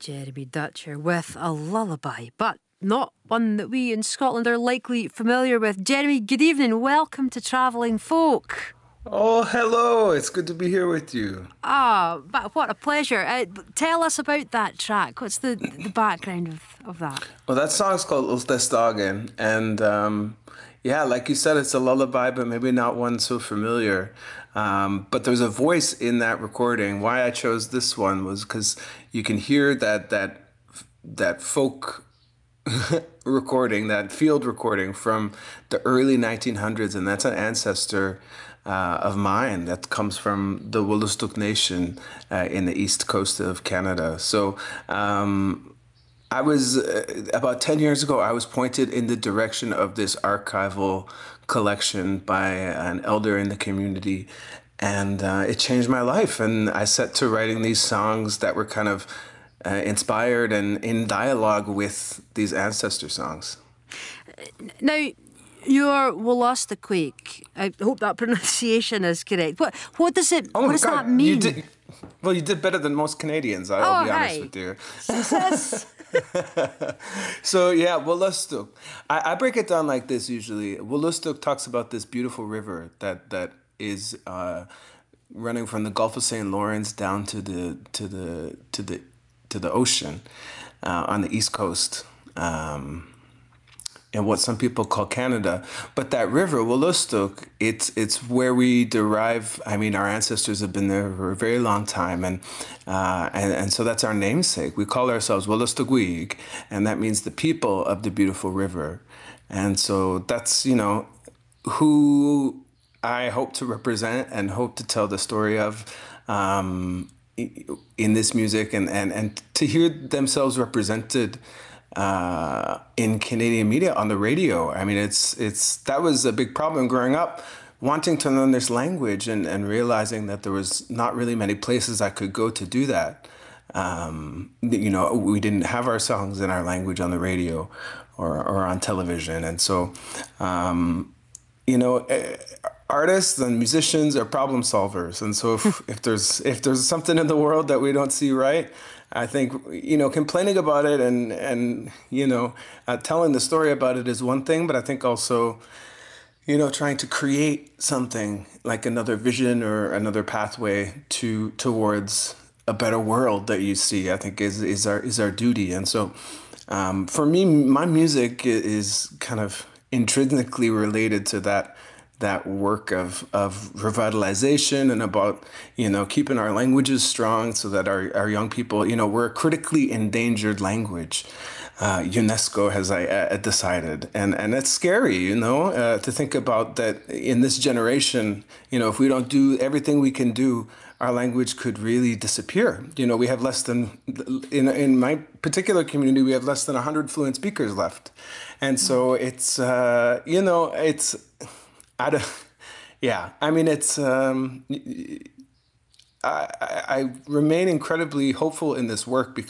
Jeremy Dutcher with a lullaby, but not one that we in Scotland are likely familiar with. Jeremy, good evening. Welcome to Travelling Folk. Oh, hello. It's good to be here with you. But what a pleasure. Tell us about that track. What's the background of that? Well, that song's called Ultestagen. And yeah, like you said, it's a lullaby, but maybe not one so familiar. But there's a voice in that recording. Why I chose this one was because you can hear that folk recording, that field recording from the early 1900s, and that's an ancestor of mine that comes from the Wolastoq Nation in the east coast of Canada. So I was, about 10 years ago, I was pointed in the direction of this archival collection by an elder in the community, and it changed my life. And I set to writing these songs that were kind of inspired and in dialogue with these ancestor songs. Now, you're Wolastoqiyik. I hope that pronunciation is correct. What does it? Oh what my does God, that mean? You did better than most Canadians, I'll be honest with you. Success. So yeah, Wolastoq. I break it down like this usually. Wolastoq talks about this beautiful river that is running from the Gulf of St. Lawrence down to the ocean on the east coast. And what some people call Canada. But that river, Wolastoq, it's where we derive. I mean, our ancestors have been there for a very long time, and so that's our namesake. We call ourselves Wolastoqiyik, and that means the people of the beautiful river. And so that's, who I hope to represent and hope to tell the story of in this music, and to hear themselves represented in Canadian media on the radio. I mean, that was a big problem growing up, wanting to learn this language and realizing that there was not really many places I could go to do that. We didn't have our songs in our language on the radio or on television. And so, artists and musicians are problem solvers. And so if there's something in the world that we don't see right, I think, complaining about it and telling the story about it is one thing, but I think also, trying to create something like another vision or another pathway towards a better world that you see, I think is our duty. And so, for me, my music is kind of intrinsically related to that work of revitalization and about, keeping our languages strong so that our young people, we're a critically endangered language. UNESCO has decided. And it's scary, to think about that in this generation, if we don't do everything we can do, our language could really disappear. We have less than, in my particular community, we have less than 100 fluent speakers left. And so it's, it's, I remain incredibly hopeful in this work